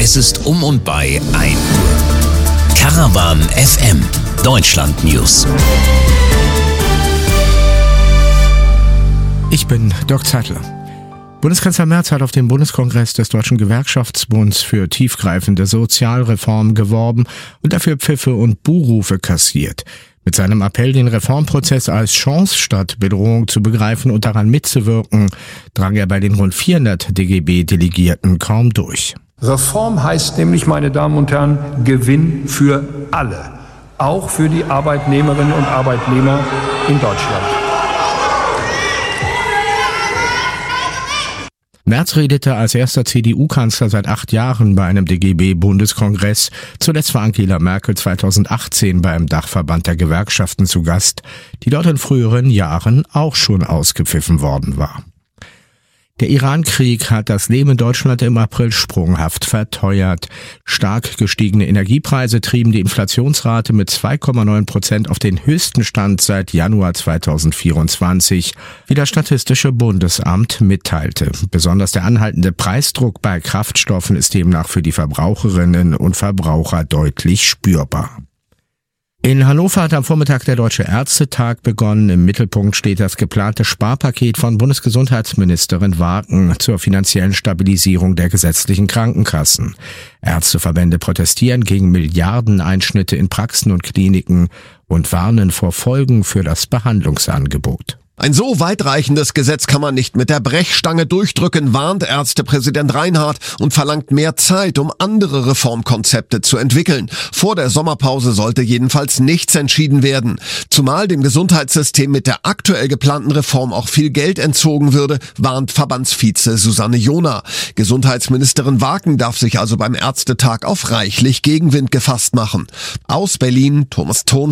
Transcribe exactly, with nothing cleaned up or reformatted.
Es ist um und bei ein Uhr. Caravan F M, Deutschland News. Ich bin Dirk Zeitler. Bundeskanzler Merz hat auf dem Bundeskongress des Deutschen Gewerkschaftsbunds für tiefgreifende Sozialreformen geworben und dafür Pfiffe und Buhrufe kassiert. Mit seinem Appell, den Reformprozess als Chance statt Bedrohung zu begreifen und daran mitzuwirken, drang er bei den rund vierhundert D G B-Delegierten kaum durch. Reform heißt nämlich, meine Damen und Herren, Gewinn für alle, auch für die Arbeitnehmerinnen und Arbeitnehmer in Deutschland. Merz redete als erster C D U-Kanzler seit acht Jahren bei einem D G B-Bundeskongress. Zuletzt war Angela Merkel zweitausendachtzehn beim Dachverband der Gewerkschaften zu Gast, die dort in früheren Jahren auch schon ausgepfiffen worden war. Der Iran-Krieg hat das Leben in Deutschland im April sprunghaft verteuert. Stark gestiegene Energiepreise trieben die Inflationsrate mit zwei Komma neun Prozent auf den höchsten Stand seit Januar zweitausendvierundzwanzig, wie das Statistische Bundesamt mitteilte. Besonders der anhaltende Preisdruck bei Kraftstoffen ist demnach für die Verbraucherinnen und Verbraucher deutlich spürbar. In Hannover hat am Vormittag der Deutsche Ärztetag begonnen. Im Mittelpunkt steht das geplante Sparpaket von Bundesgesundheitsministerin Wagen zur finanziellen Stabilisierung der gesetzlichen Krankenkassen. Ärzteverbände protestieren gegen Milliardeneinschnitte in Praxen und Kliniken und warnen vor Folgen für das Behandlungsangebot. Ein so weitreichendes Gesetz kann man nicht mit der Brechstange durchdrücken, warnt Ärztepräsident Reinhardt und verlangt mehr Zeit, um andere Reformkonzepte zu entwickeln. Vor der Sommerpause sollte jedenfalls nichts entschieden werden. Zumal dem Gesundheitssystem mit der aktuell geplanten Reform auch viel Geld entzogen würde, warnt Verbandsvize Susanne Johner. Gesundheitsministerin Wagen darf sich also beim Ärztetag auf reichlich Gegenwind gefasst machen. Aus Berlin, Thomas Thon.